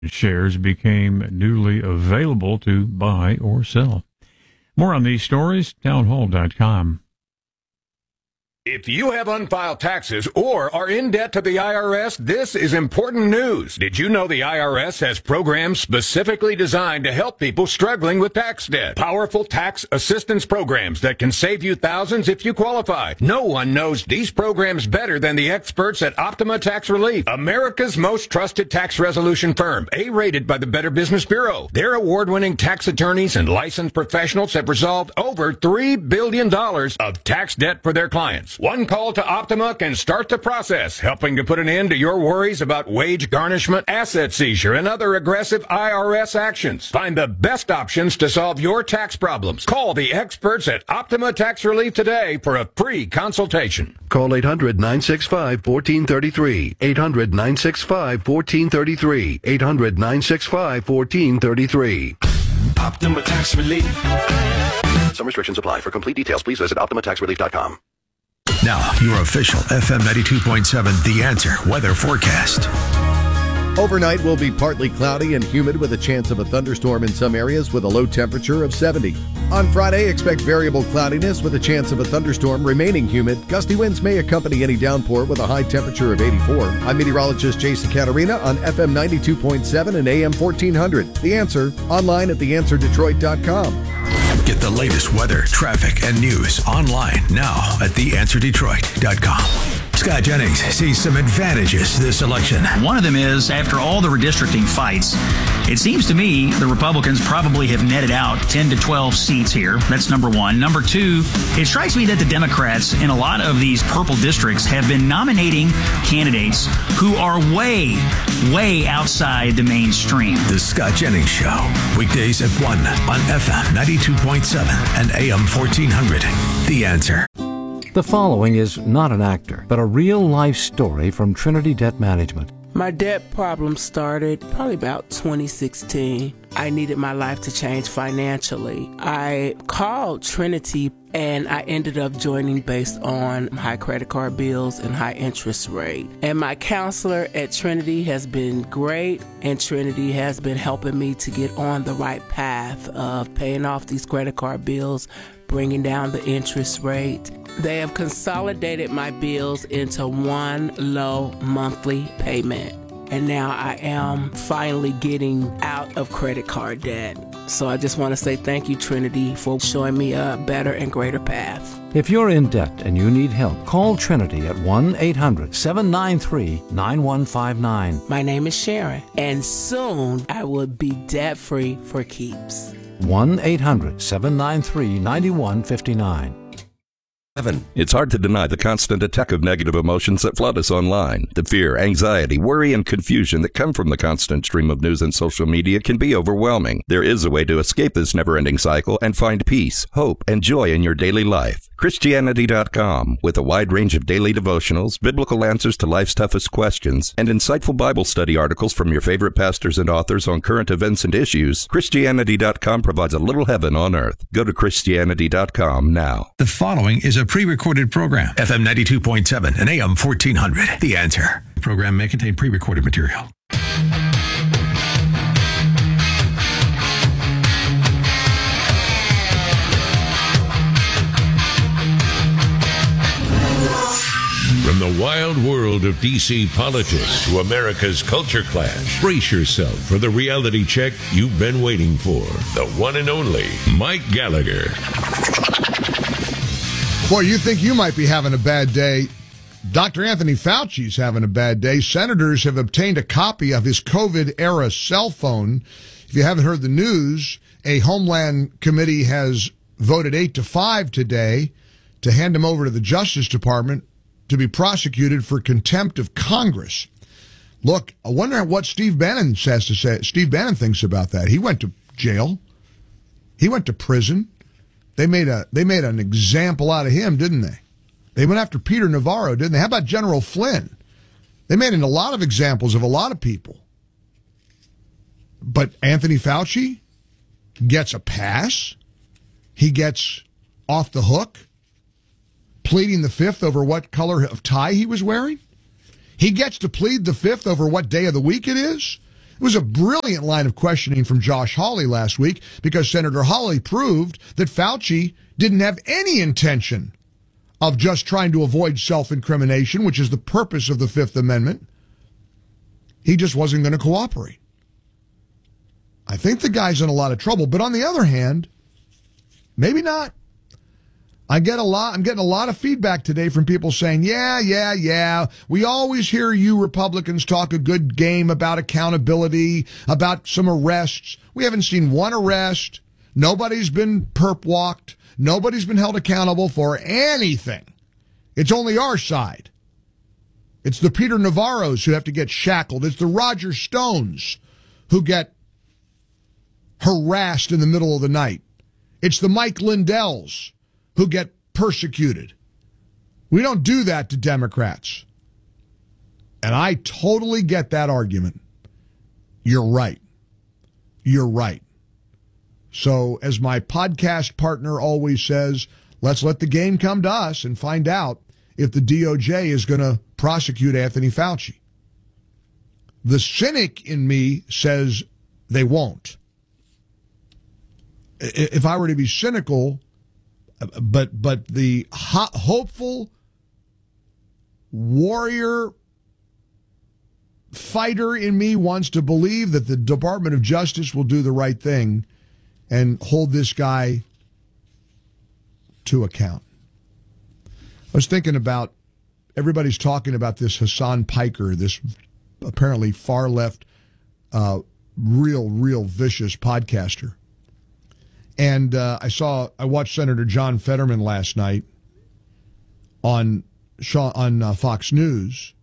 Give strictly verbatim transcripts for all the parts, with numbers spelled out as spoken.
shares became newly available to buy or sell. More on these stories, townhall dot com. If you have unfiled taxes or are in debt to the I R S, this is important news. Did you know the I R S has programs specifically designed to help people struggling with tax debt? Powerful tax assistance programs that can save you thousands if you qualify. No one knows these programs better than the experts at Optima Tax Relief, America's most trusted tax resolution firm, A-rated by the Better Business Bureau. Their award-winning tax attorneys and licensed professionals have resolved over three billion dollars of tax debt for their clients. One call to Optima can start the process, helping to put an end to your worries about wage garnishment, asset seizure, and other aggressive I R S actions. Find the best options to solve your tax problems. Call the experts at Optima Tax Relief today for a free consultation. Call eight hundred, nine six five, one four three three. eight hundred, nine six five, one four three three. eight hundred, nine six five, one four three three. Optima Tax Relief. Some restrictions apply. For complete details, please visit optima tax relief dot com. Now, your official F M ninety-two point seven The Answer weather forecast. Overnight will be partly cloudy and humid with a chance of a thunderstorm in some areas with a low temperature of seventy. On Friday, expect variable cloudiness with a chance of a thunderstorm remaining humid. Gusty winds may accompany any downpour with a high temperature of eighty-four. I'm meteorologist Jason Caterina on F M ninety-two point seven and A M fourteen hundred. The Answer, online at the answer detroit dot com. Get the latest weather, traffic, and news online now at the answer detroit dot com. Scott Jennings sees some advantages to this election. One of them is, after all the redistricting fights, it seems to me the Republicans probably have netted out ten to twelve seats here. That's number one. Number two, it strikes me that the Democrats in a lot of these purple districts have been nominating candidates who are way, way outside the mainstream. The Scott Jennings Show, weekdays at one on F M ninety-two point seven and A M fourteen hundred. The Answer. The following is not an actor, but a real-life story from Trinity Debt Management. My debt problem started probably about twenty sixteen. I needed my life to change financially. I called Trinity and I ended up joining based on high credit card bills and high interest rate. And my counselor at Trinity has been great, and Trinity has been helping me to get on the right path of paying off these credit card bills, bringing down the interest rate. They have consolidated my bills into one low monthly payment. And now I am finally getting out of credit card debt. So I just want to say thank you, Trinity, for showing me a better and greater path. If you're in debt and you need help, call Trinity at one eight hundred, seven nine three, nine one five nine. My name is Sharon, and soon I will be debt-free for keeps. one eight hundred, seven nine three, nine one five nine. It's hard to deny the constant attack of negative emotions that flood us online. The fear, anxiety, worry, and confusion that come from the constant stream of news and social media can be overwhelming. There is a way to escape this never-ending cycle and find peace, hope, and joy in your daily life. Christianity dot com, with a wide range of daily devotionals, biblical answers to life's toughest questions, and insightful Bible study articles from your favorite pastors and authors on current events and issues, Christianity dot com provides a little heaven on earth. Go to Christianity dot com now. The following is a pre-recorded program. F M ninety-two point seven and A M fourteen hundred. The Answer. The program may contain pre-recorded material. From the wild world of D C politics to America's culture clash, brace yourself for the reality check you've been waiting for. The one and only Mike Gallagher. Boy, you think you might be having a bad day. Doctor Anthony Fauci's having a bad day. Senators have obtained a copy of his COVID-era cell phone. If you haven't heard the news, a Homeland Committee has voted eight to five today to hand him over to the Justice Department to be prosecuted for contempt of Congress. Look, I wonder what Steve Bannon says to say. Steve Bannon thinks about that. He went to jail. He went to prison. They made a they made an example out of him, didn't they? They went after Peter Navarro, didn't they? How about General Flynn? They made a lot of examples of a lot of people. But Anthony Fauci gets a pass. He gets off the hook, pleading the fifth over what color of tie he was wearing. He gets to plead the fifth over what day of the week it is. It was a brilliant line of questioning from Josh Hawley last week because Senator Hawley proved that Fauci didn't have any intention of just trying to avoid self-incrimination, which is the purpose of the Fifth Amendment. He just wasn't going to cooperate. I think the guy's in a lot of trouble, but on the other hand, maybe not. I get a lot, I'm getting a lot of feedback today from people saying, yeah, yeah, yeah, we always hear you Republicans talk a good game about accountability, about some arrests. We haven't seen one arrest. Nobody's been perp walked. Nobody's been held accountable for anything. It's only our side. It's the Peter Navarros who have to get shackled. It's the Roger Stones who get harassed in the middle of the night. It's the Mike Lindells who get persecuted. We don't do that to Democrats. And I totally get that argument. You're right. You're right. So, as my podcast partner always says, let's let the game come to us and find out if the D O J is going to prosecute Anthony Fauci. The cynic in me says they won't. If I were to be cynical, but but the ho- hopeful warrior fighter in me wants to believe that the Department of Justice will do the right thing and hold this guy to account. I was thinking about, everybody's talking about this Hassan Piker, this apparently far-left, uh, real, real vicious podcaster. And uh, I saw, I watched Senator John Fetterman last night on on uh, Fox News,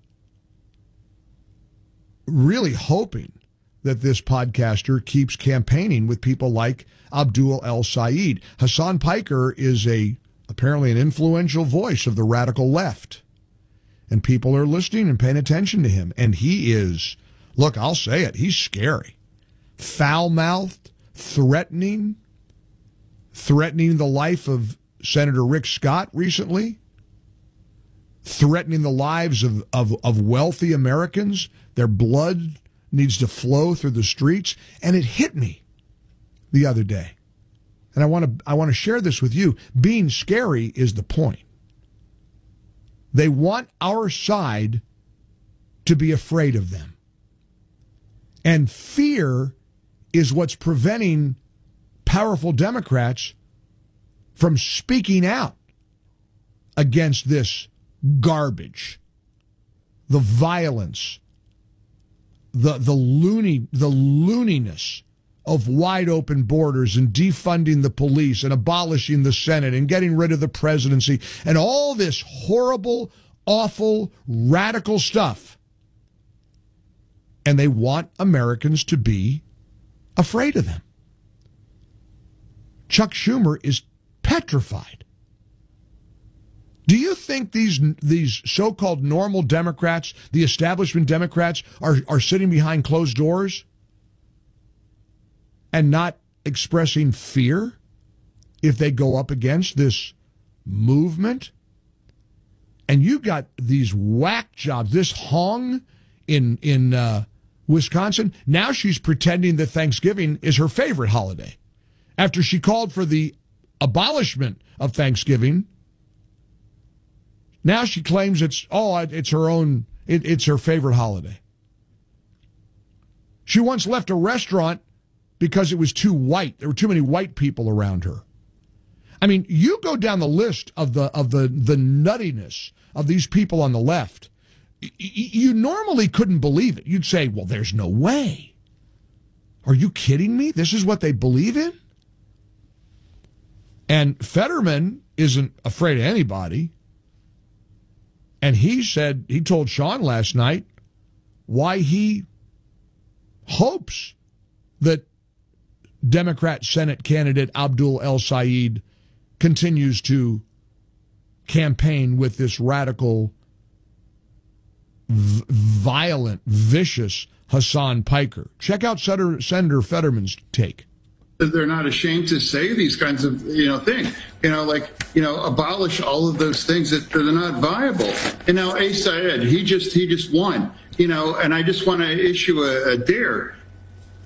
really hoping that this podcaster keeps campaigning with people like Abdul El-Sayed. Hassan Piker is a apparently an influential voice of the radical left, and people are listening and paying attention to him. And he is, look, I'll say it, he's scary, foul-mouthed, threatening. Threatening the life of Senator Rick Scott recently, threatening the lives of, of, of wealthy Americans. Their blood needs to flow through the streets. And it hit me the other day. And I want to I want to share this with you. Being scary is the point. They want our side to be afraid of them. And fear is what's preventing powerful Democrats from speaking out against this garbage, the violence, the the loony the looniness of wide open borders and defunding the police and abolishing the Senate and getting rid of the presidency and all this horrible, awful, radical stuff. And they want Americans to be afraid of them. Chuck Schumer is petrified. Do you think these these so-called normal Democrats, the establishment Democrats, are, are sitting behind closed doors and not expressing fear if they go up against this movement? And you got these whack jobs, this Hong in, in uh, Wisconsin. Now she's pretending that Thanksgiving is her favorite holiday. After she called for the abolishment of Thanksgiving, now she claims it's, oh, it's her own, it, it's her favorite holiday. She once left a restaurant because it was too white. There were too many white people around her. I mean, you go down the list of the of the, the nuttiness of these people on the left. Y- you normally couldn't believe it. You'd say, well, there's no way. Are you kidding me? This is what they believe in? And Fetterman isn't afraid of anybody. And he said, he told Sean last night why he hopes that Democrat Senate candidate Abdul El-Sayed continues to campaign with this radical, v- violent, vicious Hassan Piker. Check out Senator, Senator Fetterman's take. They're not ashamed to say these kinds of, you know, things, you know, like, you know, abolish all of those things that, that are not viable. And now A. Syed, he just he just won, you know, and I just want to issue a, a dare.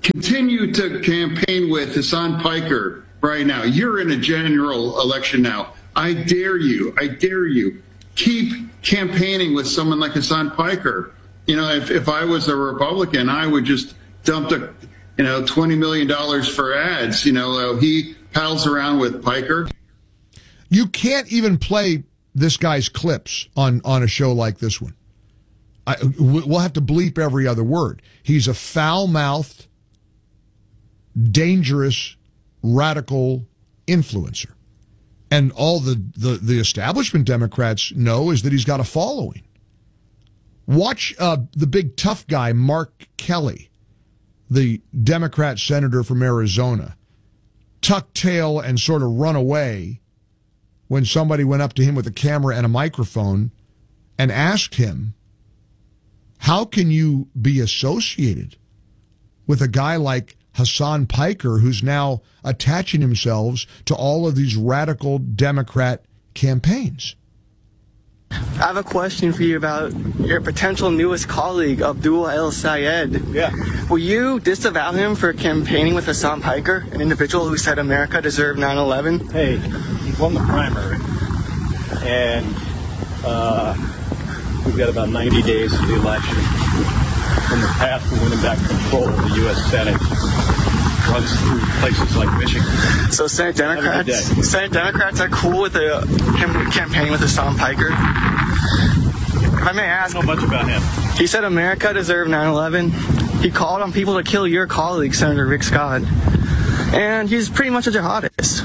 continue to campaign with Hassan Piker right now. You're in a general election now. I dare you, I dare you, keep campaigning with someone like Hassan Piker. You know, if, if I was a Republican, I would just dump the, you know, twenty million dollars for ads. You know, uh, he pals around with Piker. You can't even play this guy's clips on, on a show like this one. I, we'll have to bleep every other word. He's a foul-mouthed, dangerous, radical influencer. And all the, the, the establishment Democrats know is that he's got a following. Watch uh, the big tough guy, Mark Kelly, the Democrat senator from Arizona, tuck tail and sort of run away when somebody went up to him with a camera and a microphone and asked him, how can you be associated with a guy like Hassan Piker, who's now attaching himself to all of these radical Democrat campaigns? I have a question for you about your potential newest colleague, Abdul El-Sayed. Yeah. Will you disavow him for campaigning with Hassan Piker, an individual who said America deserved nine eleven? Hey, he won the primary, and uh, we've got about ninety days to the election. From the path to winning back control of the U S Senate runs through places like Michigan. So Senate Democrats, Senate Democrats are cool with the, him campaigning with Hassan Piker? If I may ask, I don't know much about him. He said America deserved nine eleven. He called on people to kill your colleague, Senator Rick Scott. And he's pretty much a jihadist.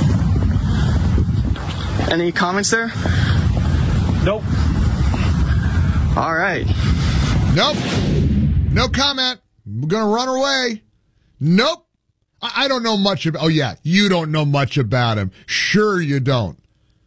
Any comments there? Nope. All right. Nope. No comment. We're going to run away. Nope. I, I don't know much about... Oh, yeah. You don't know much about him. Sure you don't.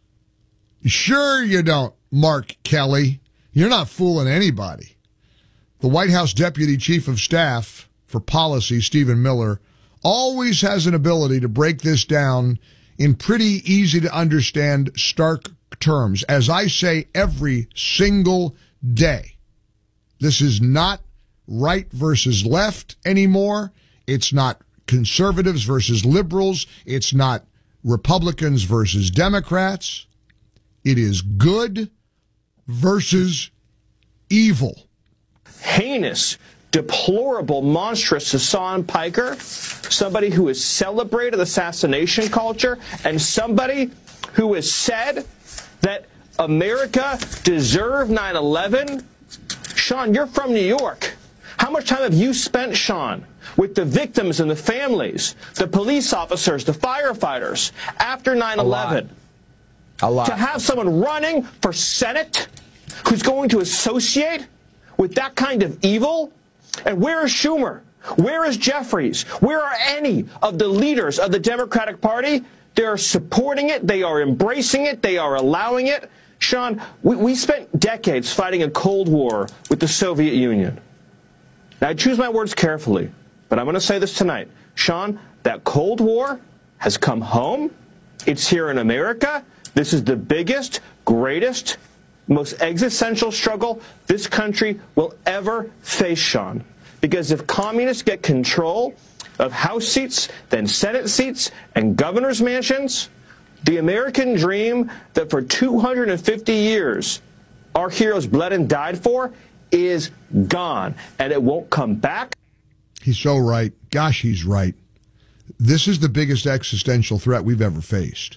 Sure you don't, Mark Kelly. You're not fooling anybody. The White House Deputy Chief of Staff for Policy, Stephen Miller, always has an ability to break this down in pretty easy to understand stark terms. As I say every single day, this is not right versus left anymore. It's not conservatives versus liberals. It's not Republicans versus Democrats. It is good versus evil. Heinous, deplorable, monstrous Hassan Piker, somebody who has celebrated assassination culture, and somebody who has said that America deserved nine eleven. Sean, you're from New York. How much time have you spent, Sean, with the victims and the families, the police officers, the firefighters after nine eleven? A lot. To have someone running for Senate who's going to associate with that kind of evil? And where is Schumer? Where is Jeffries? Where are any of the leaders of the Democratic Party? They are supporting it. They are embracing it. They are allowing it. Sean, we, we spent decades fighting a Cold War with the Soviet Union. Now, I choose my words carefully, but I'm going to say this tonight. Sean, that Cold War has come home. It's here in America. This is the biggest, greatest, most existential struggle this country will ever face, Sean. Because if communists get control of House seats, then Senate seats, and governor's mansions, the American dream that for two hundred fifty years our heroes bled and died for is gone, and it won't come back. He's so right. Gosh, he's right. This is the biggest existential threat we've ever faced.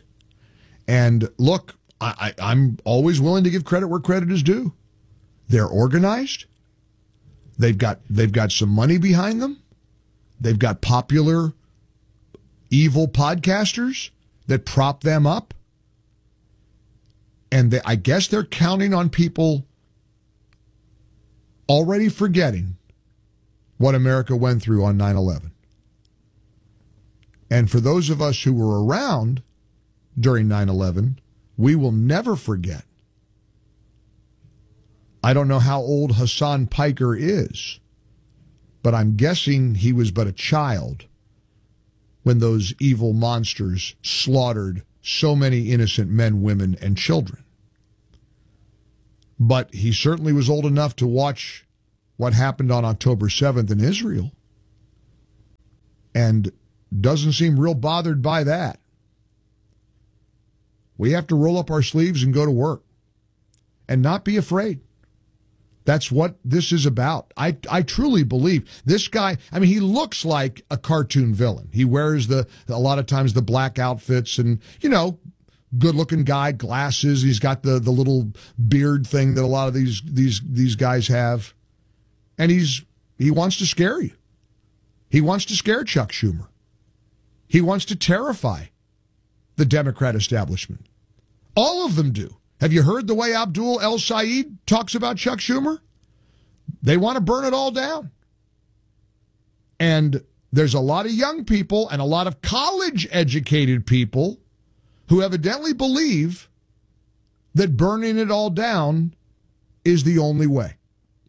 And look, I, I, I'm always willing to give credit where credit is due. They're organized. They've got they've got some money behind them. They've got popular, evil podcasters that prop them up. And they, I guess they're counting on people already forgetting what America went through on nine eleven. And for those of us who were around during nine eleven, we will never forget. I don't know how old Hassan Piker is, but I'm guessing he was but a child when those evil monsters slaughtered so many innocent men, women, and children. But he certainly was old enough to watch what happened on October seventh in Israel. and doesn't seem real bothered by that. We have to roll up our sleeves and go to work and not be afraid. That's what this is about. I I truly believe this guy, I mean, he looks like a cartoon villain. He wears the, a lot of times the black outfits and, you know, good-looking guy, glasses. He's got the, the little beard thing that a lot of these these these guys have. And he's he wants to scare you. He wants to scare Chuck Schumer. He wants to terrify the Democrat establishment. All of them do. Have you heard the way Abdul El Sayed talks about Chuck Schumer? They want to burn it all down. And there's a lot of young people and a lot of college-educated people who evidently believe that burning it all down is the only way.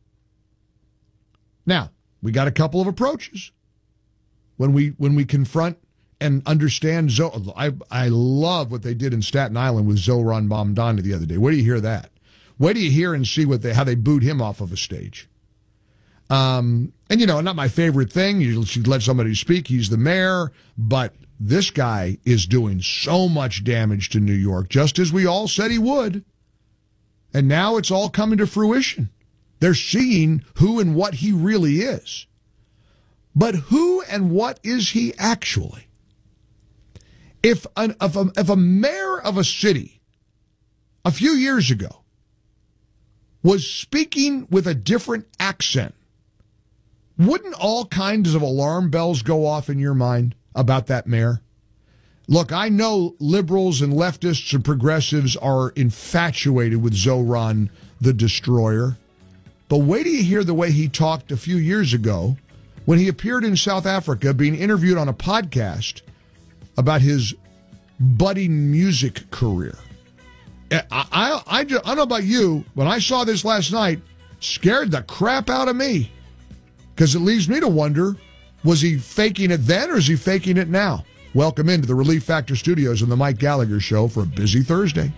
Now, we got a couple of approaches. When we when we confront and understand, Zo- I, I love what they did in Staten Island with Zohran Mamdani the other day. Where do you hear that? Where do you hear and see what they how they booed him off of a stage? Um, and, you know, not my favorite thing. You should let somebody speak. He's the mayor. But this guy is doing so much damage to New York, just as we all said he would. And now it's all coming to fruition. They're seeing who and what he really is. But who and what is he actually? If, an, if, a, if a mayor of a city a few years ago was speaking with a different accent, wouldn't all kinds of alarm bells go off in your mind about that mayor? Look, I know liberals and leftists and progressives are infatuated with Zohran the Destroyer, but wait till you hear the way he talked a few years ago when he appeared in South Africa being interviewed on a podcast about his budding music career. I, I, I, just, I don't know about you, when I saw this last night, scared the crap out of me. Because it leaves me to wonder, was he faking it then or is he faking it now? Welcome into the Relief Factor Studios and the Mike Gallagher Show for a busy Thursday.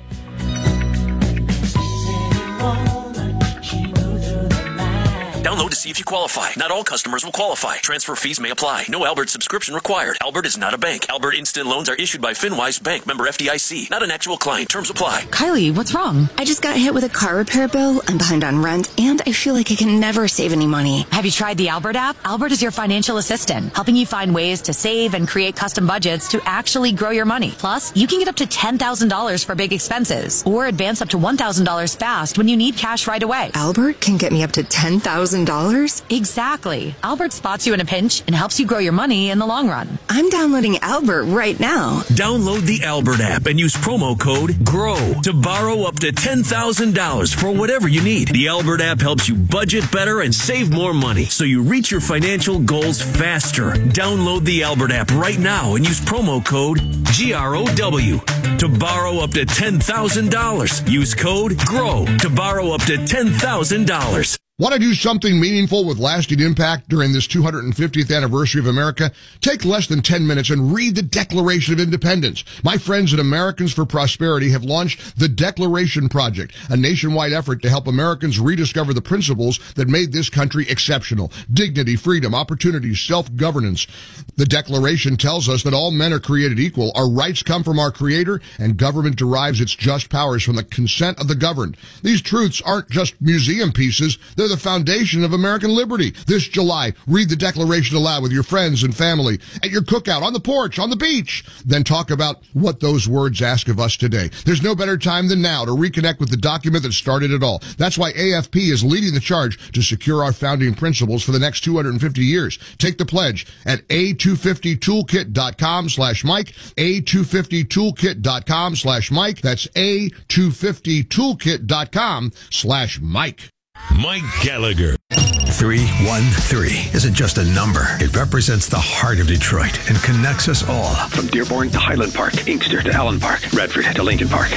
Download to see if you qualify. Not all customers will qualify. Transfer fees may apply. No Albert subscription required. Albert is not a bank. Albert Instant Loans are issued by FinWise Bank, member F D I C. Not an actual client. Terms apply. Kylie, what's wrong? I just got hit with a car repair bill. I'm behind on rent, and I feel like I can never save any money. Have you tried the Albert app? Albert is your financial assistant, helping you find ways to save and create custom budgets to actually grow your money. Plus, you can get up to ten thousand dollars for big expenses, or advance up to one thousand dollars fast when you need cash right away. Albert can get me up to ten thousand dollars? Exactly. Albert spots you in a pinch and helps you grow your money in the long run. I'm downloading Albert right now. Download the Albert app and use promo code GROW to borrow up to ten thousand dollars for whatever you need. The Albert app helps you budget better and save more money so you reach your financial goals faster. Download the Albert app right now and use promo code G R O W to borrow up to ten thousand dollars. Use code GROW to borrow up to ten thousand dollars. Want to do something meaningful with lasting impact during this two hundred fiftieth anniversary of America? Take less than ten minutes and read the Declaration of Independence. My friends at Americans for Prosperity have launched the Declaration Project, a nationwide effort to help Americans rediscover the principles that made this country exceptional. Dignity, freedom, opportunity, self-governance. The Declaration tells us that all men are created equal, our rights come from our Creator, and government derives its just powers from the consent of the governed. These truths aren't just museum pieces, they're the foundation of American liberty. This July, read the Declaration aloud with your friends and family, at your cookout, on the porch, on the beach. Then talk about what those words ask of us today. There's no better time than now to reconnect with the document that started it all. That's why A F P is leading the charge to secure our founding principles for the next two hundred fifty years. Take the pledge at A two fifty toolkit dot com slash Mike, A two fifty toolkit dot com slash Mike. That's A two fifty toolkit dot com slash Mike. Mike Gallagher. three one three isn't just a number. It represents the heart of Detroit and connects us all. From Dearborn to Highland Park, Inkster to Allen Park, Radford to Lincoln Park.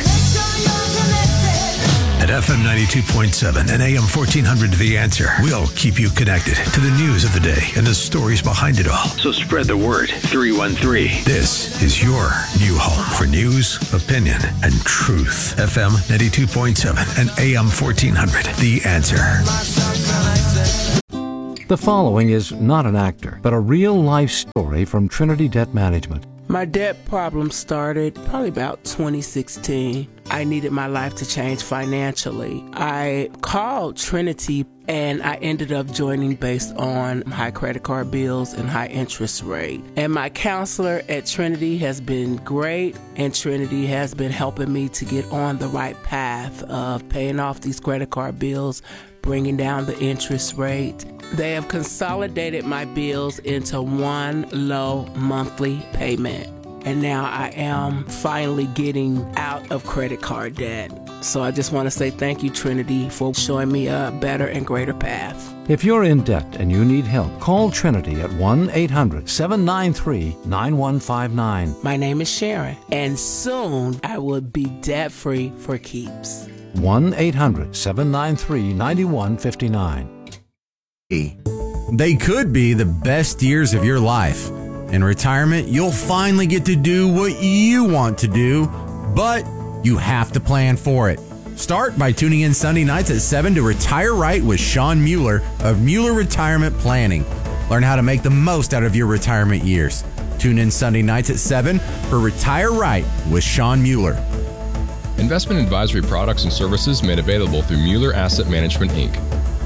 At F M ninety-two point seven and A M fourteen hundred The Answer, we'll keep you connected to the news of the day and the stories behind it all. So spread the word. three one three. This is your new home for news, opinion, and truth. F M ninety-two point seven and A M fourteen hundred The Answer. The following is not an actor, but a real-life story from Trinity Debt Management. My debt problem started probably about twenty sixteen. I needed my life to change financially. I called Trinity and I ended up joining based on high credit card bills and high interest rate. And my counselor at Trinity has been great, and Trinity has been helping me to get on the right path of paying off these credit card bills, bringing down the interest rate. They have consolidated my bills into one low monthly payment. And now I am finally getting out of credit card debt. So I just want to say thank you, Trinity, for showing me a better and greater path. If you're in debt and you need help, call Trinity at one eight hundred seven nine three nine one five nine. My name is Sharon, and soon I will be debt-free for keeps. one eight hundred seven nine three nine one five nine. They could be the best years of your life. In retirement, you'll finally get to do what you want to do, but you have to plan for it. Start by tuning in Sunday nights at seven to Retire Right with Sean Mueller of Mueller Retirement Planning. Learn how to make the most out of your retirement years. Tune in Sunday nights at seven for Retire Right with Sean Mueller. Investment advisory products and services made available through Mueller Asset Management, Incorporated.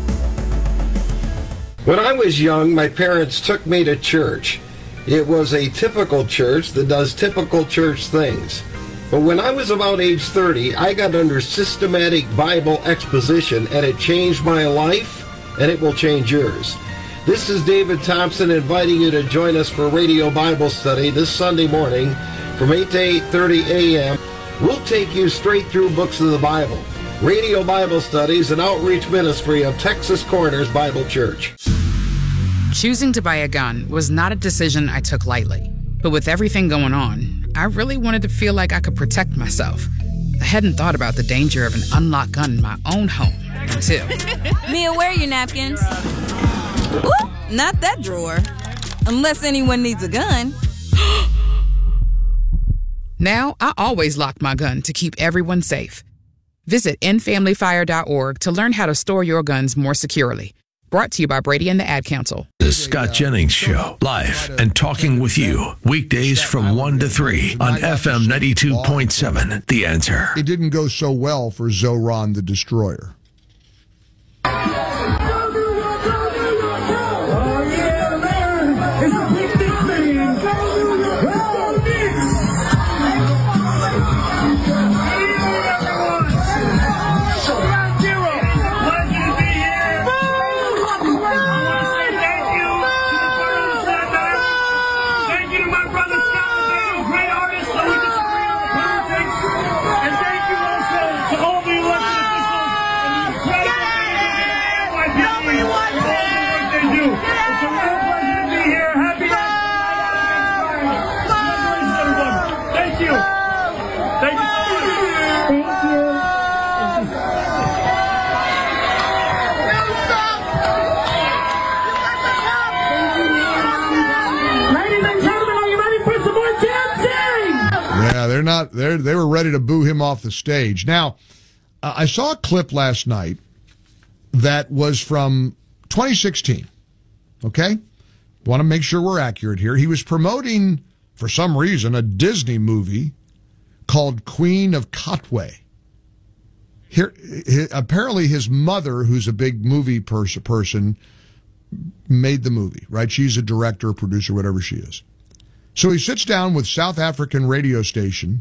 When I was young, my parents took me to church. It was a typical church that does typical church things. But when I was about age thirty, I got under systematic Bible exposition, and it changed my life, and it will change yours. This is David Thompson inviting you to join us for Radio Bible Study this Sunday morning from eight to eight thirty a.m. We'll take you straight through books of the Bible. Radio Bible Study is an outreach ministry of Texas Corners Bible Church. Choosing to buy a gun was not a decision I took lightly. But with everything going on, I really wanted to feel like I could protect myself. I hadn't thought about the danger of an unlocked gun in my own home until... Mia, where are your napkins? Ooh, not that drawer. Unless anyone needs a gun. Now, I always lock my gun to keep everyone safe. Visit end family fire dot org to learn how to store your guns more securely. Brought to you by Brady and the Ad Council. The Scott Jennings Show, live and talking with you, weekdays from one to three on F M ninety-two point seven, The Answer. It didn't go so well for Zoran the Destroyer. They're not. They they were ready to boo him off the stage. Now, uh, I saw a clip last night that was from twenty sixteen. Okay, want to make sure we're accurate here. He was promoting, for some reason, a Disney movie called Queen of Katwe. Here, his, apparently, his mother, who's a big movie pers- person, made the movie. Right? She's a director, producer, whatever she is. So he sits down with South African radio station,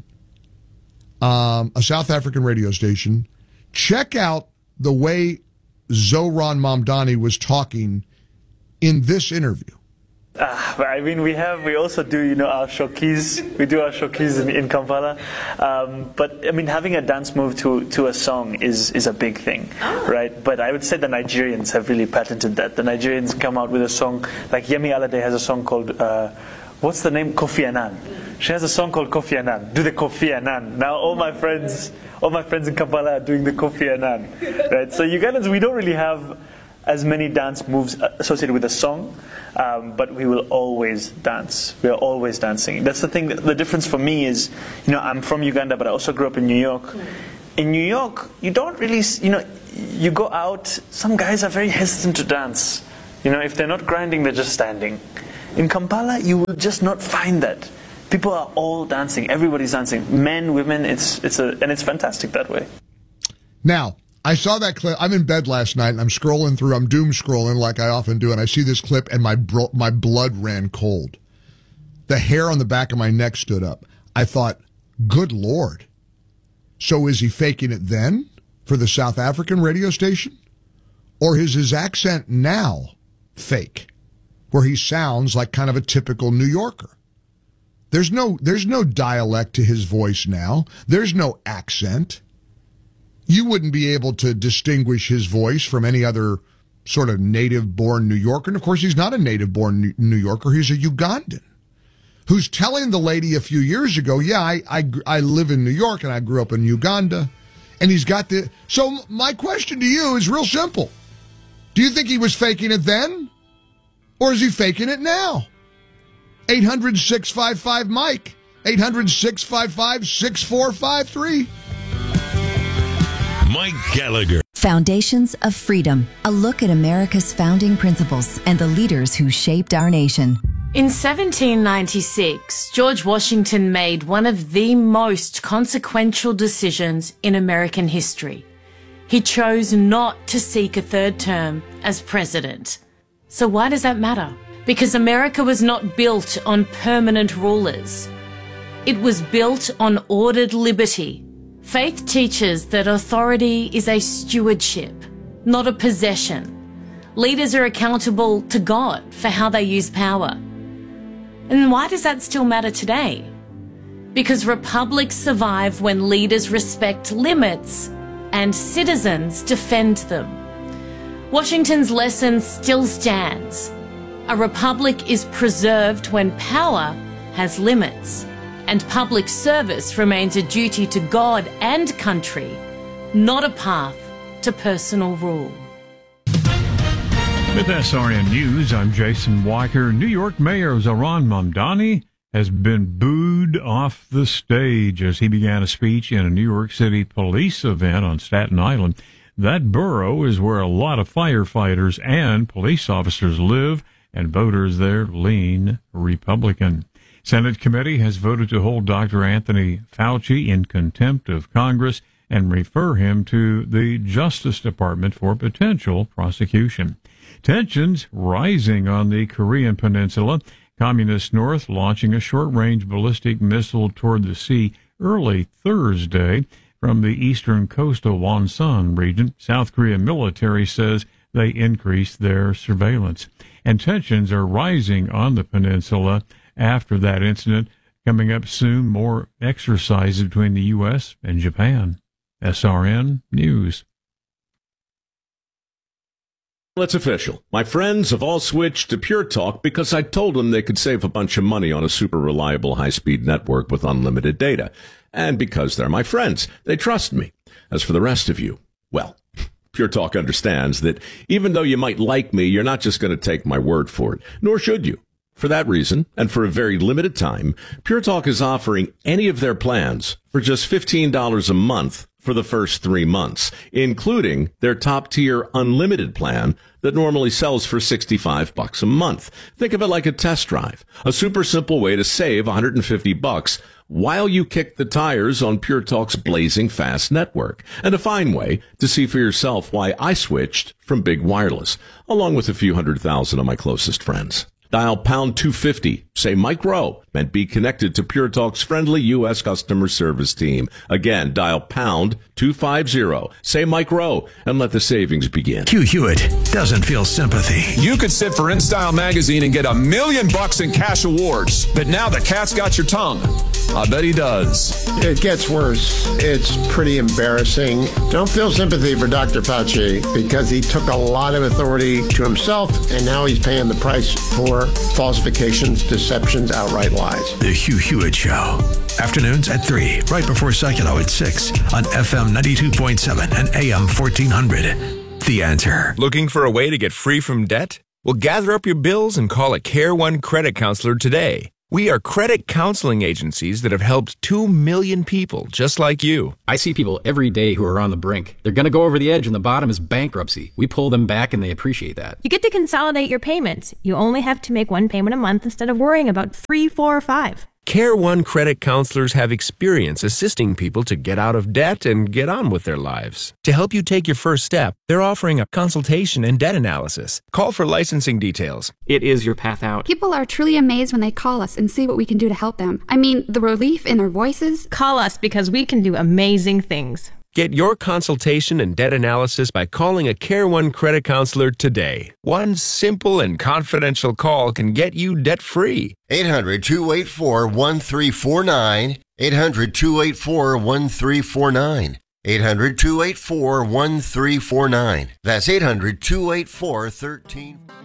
um, a South African radio station. Check out the way Zoran Mamdani was talking in this interview. Uh, I mean, we have, we also do, you know, our showkeys. We do our showkeys in, in Kampala. Um, but, I mean, having a dance move to, to a song is, is a big thing, oh. right? But I would say the Nigerians have really patented that. The Nigerians come out with a song, like Yemi Alade has a song called... Uh, What's the name? Kofi Annan. She has a song called Kofi Annan. Do the Kofi Annan. Now all my friends, all my friends in Kampala are doing the Kofi Annan. Right? So Ugandans, we don't really have as many dance moves associated with a song, um, but we will always dance. We are always dancing. That's the thing. The difference for me is, you know, I'm from Uganda, but I also grew up in New York. In New York, you don't really, you know, you go out. Some guys are very hesitant to dance. You know, if they're not grinding, they're just standing. In Kampala, you will just not find that. People are all dancing. Everybody's dancing. Men, women, it's it's a and it's fantastic that way. Now, I saw that clip. I'm in bed last night, and I'm scrolling through. I'm doom scrolling like I often do, and I see this clip, and my bro- my blood ran cold. The hair on the back of my neck stood up. I thought, good Lord. So is he faking it then for the South African radio station? Or is his accent now fake, where he sounds like kind of a typical New Yorker? There's no, there's no dialect to his voice now. There's no accent. You wouldn't be able to distinguish his voice from any other sort of native-born New Yorker. And, of course, he's not a native-born New Yorker. He's a Ugandan who's telling the lady a few years ago, yeah, I, I, I live in New York and I grew up in Uganda. And he's got the... So my question to you is real simple. Do you think he was faking it then? Or is he faking it now? eight hundred, six five five, Mike. eight hundred, six five five, six four five three. Mike Gallagher. Foundations of Freedom. A look at America's founding principles and the leaders who shaped our nation. In seventeen ninety-six, George Washington made one of the most consequential decisions in American history. He chose not to seek a third term as president. So why does that matter? Because America was not built on permanent rulers. It was built on ordered liberty. Faith teaches that authority is a stewardship, not a possession. Leaders are accountable to God for how they use power. And why does that still matter today? Because republics survive when leaders respect limits and citizens defend them. Washington's lesson still stands. A republic is preserved when power has limits, and public service remains a duty to God and country, not a path to personal rule. With S R N News, I'm Jason Weicker. New York Mayor Zohran Mamdani has been booed off the stage as he began a speech in a New York City police event on Staten Island. That borough is where a lot of firefighters and police officers live, and voters there lean Republican. Senate committee has voted to hold Doctor Anthony Fauci in contempt of Congress and refer him to the Justice Department for potential prosecution. Tensions rising on the Korean Peninsula. Communist North launching a short-range ballistic missile toward the sea early Thursday from the eastern coastal Wonsan region. South Korean military says they increased their surveillance. And tensions are rising on the peninsula after that incident. Coming up soon, more exercises between the U S and Japan. S R N News. It's official. My friends have all switched to Pure Talk because I told them they could save a bunch of money on a super reliable high-speed network with unlimited data. And because they're my friends, they trust me. As for the rest of you, well, Pure Talk understands that even though you might like me, you're not just going to take my word for it, nor should you. For that reason, and for a very limited time, Pure Talk is offering any of their plans for just fifteen dollars a month for the first three months, including their top-tier unlimited plan that normally sells for sixty-five bucks a month. Think of it like a test drive, a super simple way to save one hundred fifty bucks while you kick the tires on Pure Talk's blazing fast network, and a fine way to see for yourself why I switched from big wireless, along with a few hundred thousand of my closest friends. Dial pound two fifty, say Mike Rowe, and be connected to Pure Talk's friendly U S customer service team. Again, dial pound two fifty, say Mike Rowe, and let the savings begin. Hugh Hewitt doesn't feel sympathy. You could sit for InStyle magazine and get a million bucks in cash awards, but now the cat's got your tongue. I bet he does. It gets worse. It's pretty embarrassing. Don't feel sympathy for Doctor Fauci because he took a lot of authority to himself, and now he's paying the price for falsifications, deceptions, outright lies. The Hugh Hewitt Show. Afternoons at three, right before Seculo at six on F M ninety-two point seven and A M fourteen hundred. The Answer. Looking for a way to get free from debt? Well, gather up your bills and call a Care One credit counselor today. We are credit counseling agencies that have helped two million people just like you. I see people every day who are on the brink. They're going to go over the edge and the bottom is bankruptcy. We pull them back and they appreciate that. You get to consolidate your payments. You only have to make one payment a month instead of worrying about three, four, or five. Care One credit counselors have experience assisting people to get out of debt and get on with their lives. To help you take your first step, they're offering a consultation and debt analysis. Call for licensing details. It is your path out. People are truly amazed when they call us and see what we can do to help them. I mean, the relief in their voices. Call us because we can do amazing things. Get your consultation and debt analysis by calling a Care One credit counselor today. One simple and confidential call can get you debt-free. eight hundred, two eight four, one three four nine. eight hundred, two eight four, one three four nine. eight hundred, two eight four, one three four nine. That's eight hundred, two eight four, one three four nine.